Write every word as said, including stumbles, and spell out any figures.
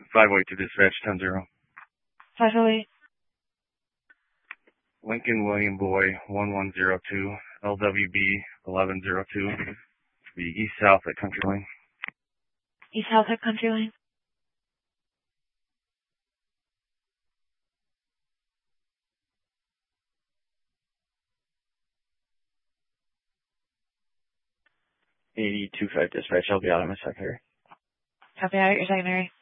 five oh eight to dispatch, ten zero. five oh eight. Lincoln William Boy, one one zero two, L W B eleven zero two, be east-south at Country Lane. East-south at Country Lane. eighty-two five dispatch, I'll be out of my secondary. Copy out at your secondary.